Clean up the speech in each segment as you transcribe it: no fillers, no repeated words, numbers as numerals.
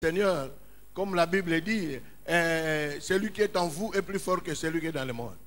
Seigneur, comme la Bible dit, celui qui est en vous est plus fort que celui qui est dans le monde.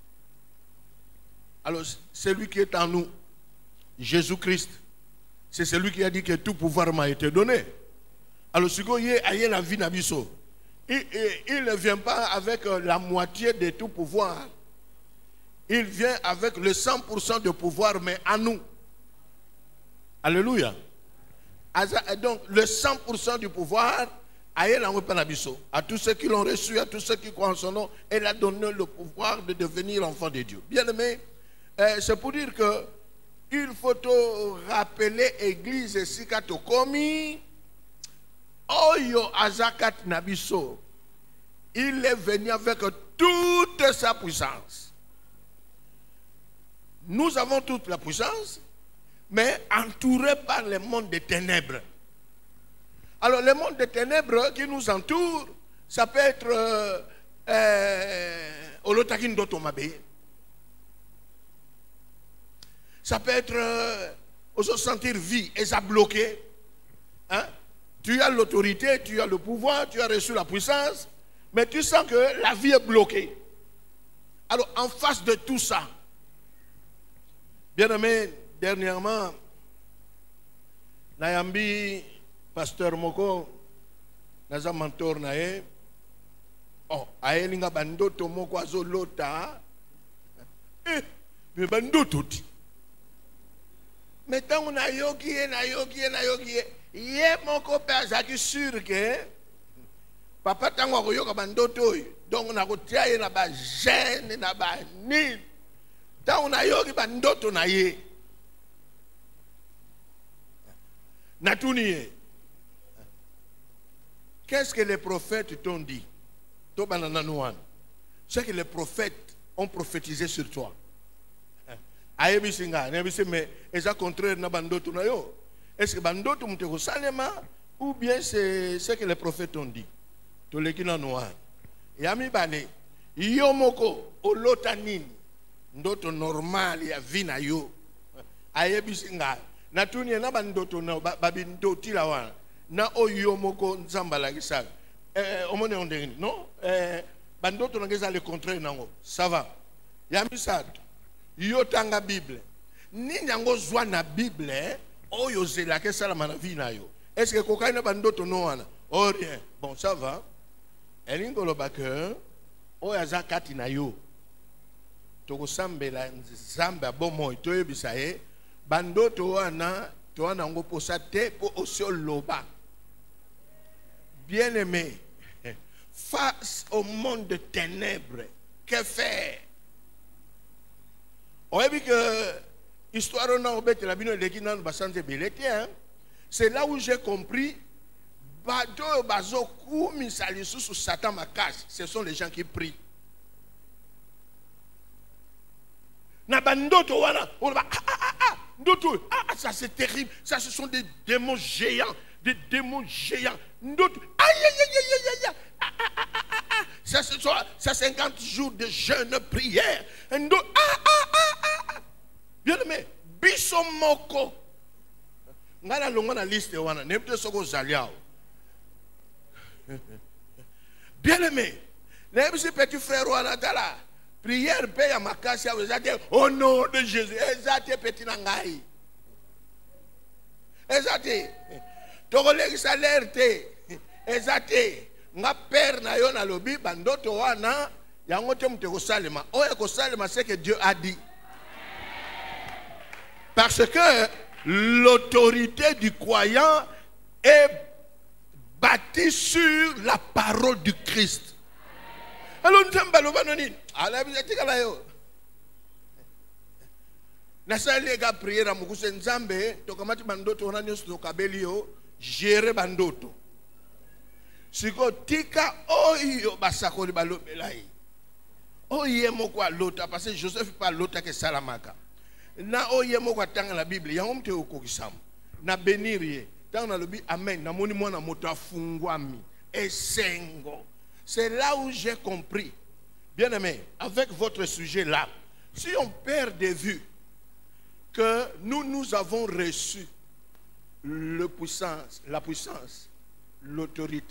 Alors, celui qui est en nous, Jésus-Christ, c'est celui qui a dit que tout pouvoir m'a été donné. Alors, ce qu'il y a la vie n'abisso. Il ne vient pas avec la moitié de tout pouvoir. Il vient avec le 100% de pouvoir, mais à nous. Alléluia. Donc, le 100% du pouvoir, à tous ceux qui l'ont reçu, à tous ceux qui croient en son nom, elle a donné le pouvoir de devenir enfant de Dieu. Bien aimé, c'est pour dire que il faut te rappeler l'église Sikatokomi, Oyo Azakat Nabiso. Il est venu avec toute sa puissance. Nous avons toute la puissance, mais entouré par le monde des ténèbres. Alors, le monde des ténèbres qui nous entoure, ça peut être Olotakin Dotomabe. Ça peut être se sentir vie et ça bloqué. Hein? Tu as l'autorité, tu as le pouvoir, tu as reçu la puissance, mais tu sens que la vie est bloquée. Alors, en face de tout ça, bien aimé, dernièrement, Nayambi, pasteur Moko, naza mentor nae, ayelinga bandoto moko azolota, mais bandoto ti. Mais tant on a yogi, ye moko pe azaki sûr que papa tango akoyoka bandoto donc on a kotia ye na ba gêne na ba ni. Tant on a yogi bandoto na ye. Natuniye. Qu'est-ce que les prophètes t'ont dit? Ce que les prophètes ont prophétisé sur toi. Mais est-ce contraire na bandoto na yo? Est-ce que bandoto mteko salema ou bien c'est ce que les prophètes ont dit? Tolekina noir. Yami bale yo moko olota nini? Ndoto normal ya vina yo. Ayebisinga. Natuni na bandoto na babindoti la wana. Na oyo moko nzambala kisaka. Omone ondeni, non? Bandoto ngeza le contraire nango. Ça va. Yami sato. Yo tanga Bible. Ni nyango zwa na Bible, oyo zela ke sala na vie na yo. Est-ce que kokaina bandoto no wana? Oh rien. Bon, ça va. Elingo lo bakeur, oya zakati na yo. Toko sambela nzamba bomo itoyo bisaye. Bandoto wana, to wana ngo posate po osio loba. Bien-aimé, face au monde de ténèbres, que faire? On a vu que l'histoire c'est là où j'ai compris ce sont les gens qui prient. Ça c'est terrible. Ça ce sont des démons géants. Des démons géants. Ça, c'est 50 jours de jeûne, prière. Bien aimé, bisomoko. Ngala longo na liste wana, nemte soko zaliao. Bien aimé, nemsi petit frère wana tala. Prière paye à makasi à vous au nom de Jésus. Ezate petit nangai. Ezate. Togolegi salerte. Ezate. Nga père na yo na lobi bandoto wana yango te muteko salema. Oya ko salema c'est que Dieu a dit. Parce que l'autorité du croyant est bâtie sur la parole du Christ. Alors nous sommes baloba noni. Ala bizatika la yo. Na sali ga prière mukuse nzambe tokamati bandoto wana nyoso tokabeli yo gérer bandoto. Siko tika oyo basakoli balobelai. Oye moko lota parce que Joseph pas lota que salamaka. Na oye moko tanga la Bible yango mte okokisam. Na benirie tanga na lobi amen na moni mwana moto afungwami esengo. C'est là où j'ai compris. Bien aimé, avec votre sujet là, si on perd de vue que nous avons reçu la puissance l'autorité